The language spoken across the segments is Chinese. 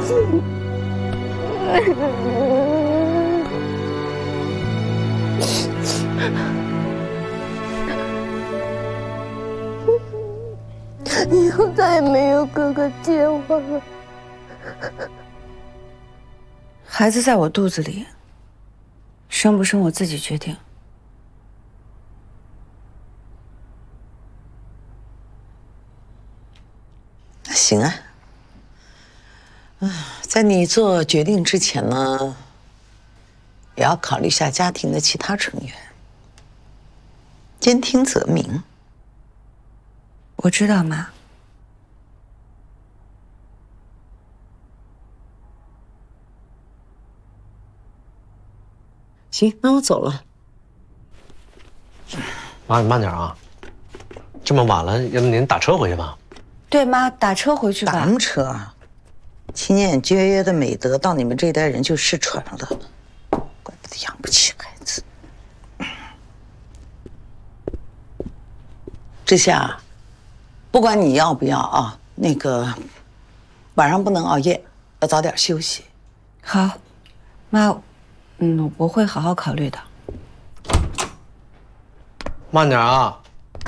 以后再也没有哥哥接我了。 孩子在我肚子里，生不生我自己决定。 行啊。在你做决定之前呢，也要考虑一下家庭的其他成员，兼听则明。 我知道，妈。 行，那我走了。 妈，你慢点啊！这么晚了，要不您打车回去吧？ 对，妈，打车回去吧。 打什么车啊？勤俭节约的美德到你们这一代人就失传了，怪不得养不起孩子。这下，不管你要不要啊，那个晚上不能熬夜，要早点休息。 好，妈，我会好好考虑的。 慢点啊！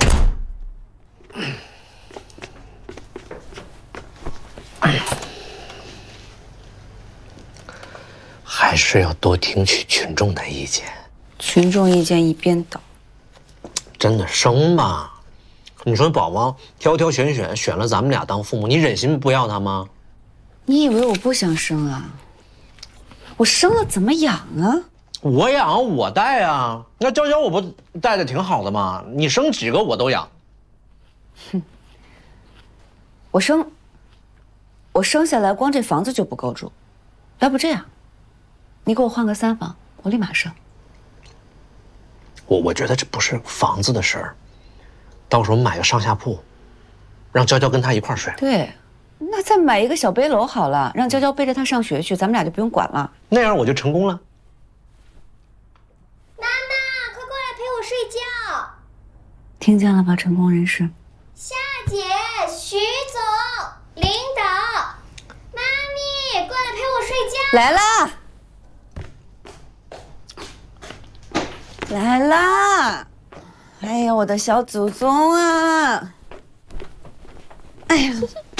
还是要多听取群众的意见。 群众意见一边倒。 真的生吧？你说宝宝挑挑选选，选了咱们俩当父母，你忍心不要他吗？ 你以为我不想生啊？我生了怎么养啊？ 我养我带啊，那娇娇我不带的挺好的吗？你生几个我都养。 哼，我生下来光这房子就不够住，要不这样，你给我换个3房，我立马生。 我觉得这不是房子的事儿，到时候买个上下铺，让娇娇跟他一块儿睡。 对，那再买一个小背篓好了，让娇娇背着他上学去，咱们俩就不用管了。 那样我就成功了。 妈妈，快过来陪我睡觉。 听见了吧，成功人士。 夏姐、徐总、领导，妈咪，过来陪我睡觉。 来啦！来啦！哎呀，我的小祖宗啊！哎呀，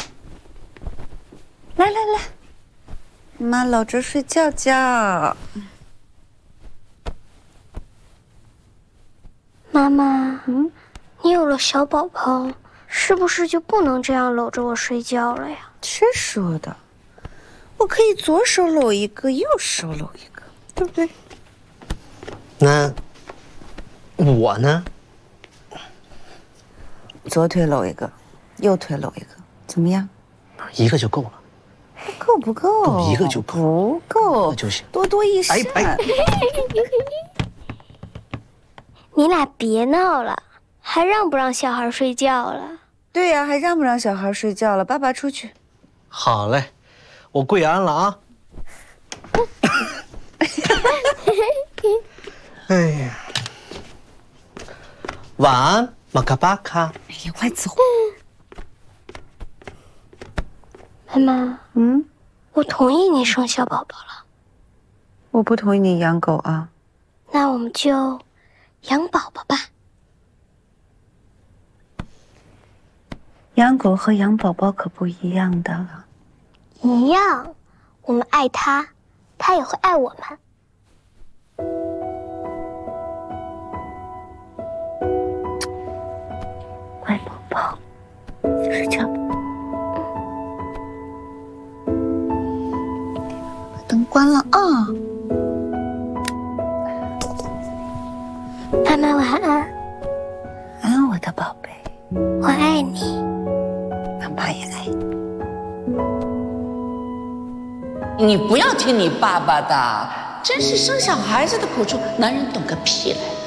来来来，妈搂着睡觉觉。 妈妈，你有了小宝宝，是不是就不能这样搂着我睡觉了呀？ 谁说的？我可以左手搂一个，右手搂一个，对不对？ 那我呢？ 左腿搂一个，右腿搂一个，怎么样？ 一个就够了。 够不够？ 不，一个就够。 不够， 那就行。 多多益善。 哎， 你俩别闹了，还让不让小孩睡觉了？ 对呀，还让不让小孩睡觉了？爸爸出去。 好嘞，我跪安了啊。哎呀，晚安，马卡巴卡。 哎呀，快走。 妈妈，我同意你生小宝宝了。 我不同意你养狗啊。 那我们就养宝宝吧。 养狗和养宝宝可不一样的。 一样，我们爱他，他也会爱我们。 乖宝宝，睡觉吧。把灯关了啊。 妈妈晚安。 晚安，我的宝贝。 我爱你。 妈妈也爱你。 你不要听你爸爸的，真是生小孩子的苦处，男人懂个屁来。